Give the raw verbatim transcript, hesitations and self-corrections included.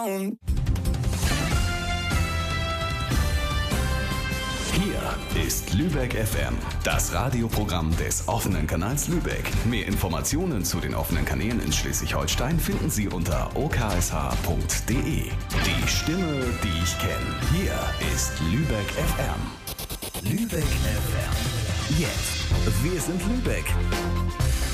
Hier ist Lübeck F M, das Radioprogramm des offenen Kanals Lübeck. Mehr Informationen zu den offenen Kanälen in Schleswig-Holstein finden Sie unter o k s h punkt d e. Die Stimme, die ich kenne. Hier ist Lübeck F M. Lübeck F M. Jetzt. Wir sind Lübeck.